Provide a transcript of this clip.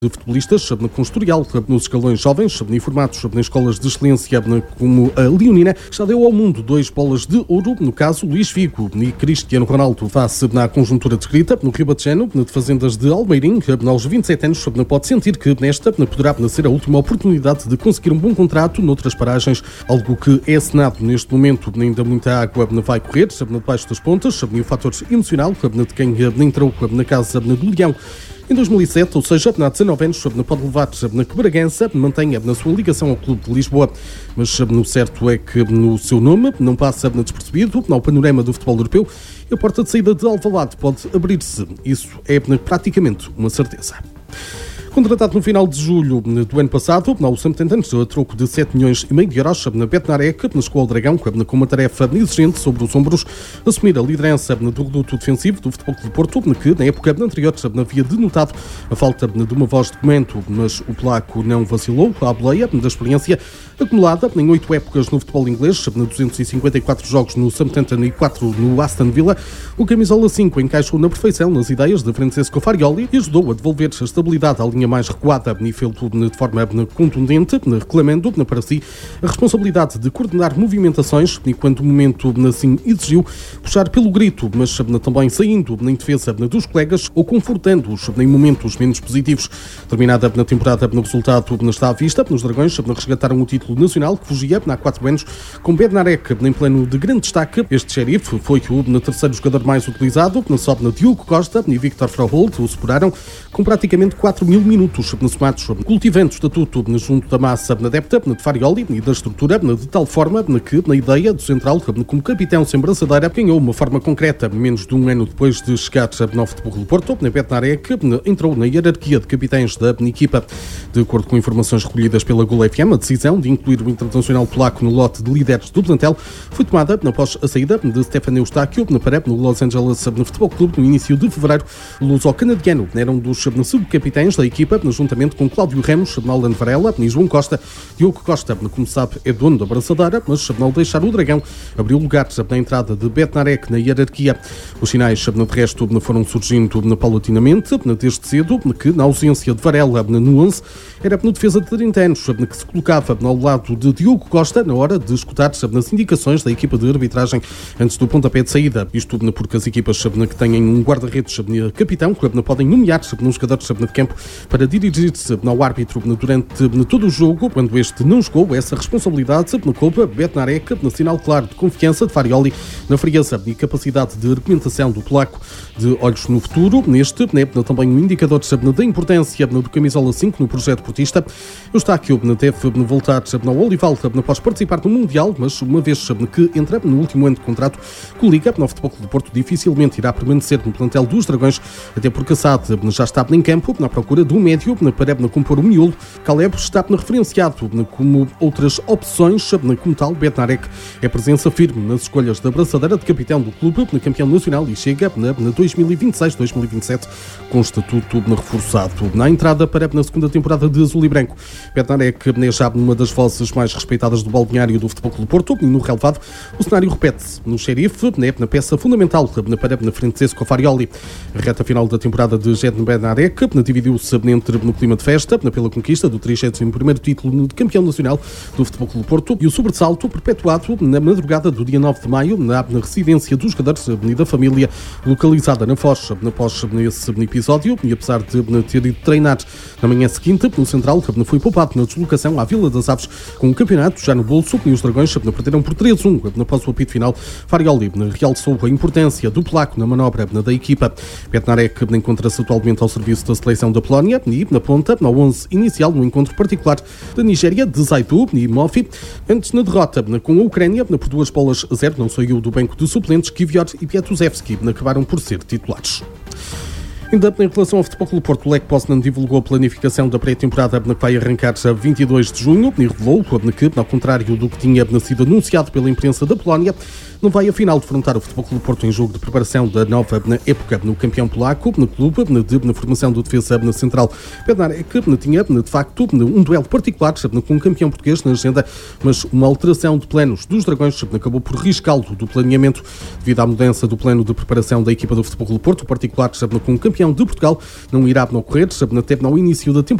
de futebolistas com historial nos escalões jovens e formados nas escolas de excelência como a Leonina, já deu ao mundo 2 bolas de ouro, no caso Luís Figo e Cristiano Ronaldo, face na conjuntura descrita no Rio Batejano, de fazendas de Almeirim, aos 27 anos, pode sentir que nesta poderá ser a última oportunidade de conseguir um bom contrato noutras paragens, algo que é assinado neste momento. Ainda muita água vai correr debaixo das pontas, e o fator emocional de quem entrou na casa do Leão em 2007, ou seja, há 19 anos, pode levar que Bragança mantenha na sua ligação ao Clube de Lisboa. Mas o certo é que no seu nome não passa despercebido ao panorama do futebol europeu e a porta de saída de Alvalade pode abrir-se. Isso é praticamente uma certeza. Contratado no final de julho do ano passado, o Southampton, a troco de 7 milhões e meio de euros, na Betnarek, na Escola Dragão, com uma tarefa exigente sobre os ombros, assumir a liderança do reduto defensivo do Futebol Clube Porto, que na época anterior havia denotado a falta de uma voz de comando, mas o polaco não vacilou à boleia da experiência acumulada em 8 épocas no futebol inglês, 254 jogos no Southampton e 4 no Aston Villa. O camisola 5 encaixou na perfeição nas ideias de Francesco Farioli e ajudou a devolver a estabilidade à linha mais recuada e fez tudo de forma contundente, reclamando para si a responsabilidade de coordenar movimentações e, quando o momento assim exigiu, puxar pelo grito, mas também saindo em defesa dos colegas ou confortando-os em momentos menos positivos. Terminada na temporada, no resultado está à vista. Os Dragões resgataram o título nacional que fugia há 4 anos com Bednarek em plano de grande destaque. Este xerife foi o terceiro jogador mais utilizado, só Diogo Costa e Victor Froholt o superaram com praticamente 4 mil minutos somados, cultivando o estatuto junto da massa adepta de Farioli e da estrutura, de tal forma que, na ideia do central, como capitão sem braçadeira, ganhou uma forma concreta. Menos de um ano depois de chegar ao Futebol Clube Porto, Bednarek entrou na hierarquia de capitães da equipa. De acordo com informações recolhidas pela Gol FM, a decisão de incluir o internacional polaco no lote de líderes do plantel foi tomada após a saída de Stefan Eustáquio para o Los Angeles Futebol Clube no início de fevereiro. O luso-canadiano era um dos subcapitães da equipa, juntamente com Cláudio Ramos, Alan Varela e João Costa. Diogo Costa, como sabe, é dono da braçadeira, mas ao deixar o Dragão, abriu lugar na entrada de Bednarek na hierarquia. Os sinais, de resto, foram surgindo paulatinamente, desde cedo, que, na ausência de Varela no 11, era no defesa de 30 anos, que se colocava ao lado de Diogo Costa na hora de escutar nas indicações da equipa de arbitragem antes do pontapé de saída. Isto porque as equipas que têm um guarda-redes capitão podem nomear um jogador de campo para dirigir-se ao árbitro durante todo o jogo. Quando este não jogou, essa responsabilidade coube a Bednarek, sinal claro de confiança de Farioli na frieza e capacidade de argumentação do polaco. De olhos no futuro, neste também um indicador da importância do camisola 5 no projeto portista. Eustáquio deve voltar ao Olival após participar do Mundial, mas uma vez que entra no último ano de contrato com a Liga, no Futebol Clube de Porto dificilmente irá permanecer no plantel dos Dragões, até porque Assad já está em campo na procura do médio para compor o miolo. Caleb está referenciado como outras opções, como tal. Bednarek é presença firme nas escolhas da braçadeira de capitão do clube, campeão nacional, e chega na 2026-2027 com estatuto reforçado. Na entrada para a segunda temporada de Azul e Branco, Bednarek é já uma das vozes mais respeitadas do balneário do Futebol Clube Porto, e no relevado o cenário repete-se no xerife, na peça fundamental para Francesco Farioli. A reta final da temporada de Bednarek dividiu-se entre no clima de festa pela conquista do 31º título de campeão nacional do Futebol Clube Porto e o sobressalto perpetuado na madrugada do dia 9 de maio na residência dos jogadores da família, localizada na Foz. Após esse episódio, e apesar de ter ido treinar na manhã seguinte no Central, foi poupado na deslocação à Vila das Aves com o campeonato já no bolso, e os Dragões perderam por 3-1 após o apito final. Farioli realçou a importância do polaco na manobra da equipa. Bednarek encontra-se atualmente ao serviço da seleção da Polónia e na ponta, ao 11 inicial, no encontro particular da Nigéria, de Zaidu e Mofi. Antes, na derrota com a Ucrânia, por 2-0, não saiu do banco de suplentes, Kivior e Piatusevski acabaram por ser titulares. Ainda em relação ao Futebol Clube Porto, o Lech Poznan divulgou a planificação da pré-temporada que vai arrancar a 22 de junho e revelou que, ao contrário do que tinha sido anunciado pela imprensa da Polónia, não vai afinal defrontar o Futebol Clube Porto em jogo de preparação da nova época no campeão polaco, no clube, na formação do defesa central. Bednarek tinha, de facto, um duelo particular com um campeão português na agenda, mas uma alteração de planos dos Dragões acabou por riscá-lo do planeamento devido à mudança do plano de preparação da equipa do Futebol Clube Porto, particular com um campeão campeão de Portugal não irá ocorrer até no início da temporada.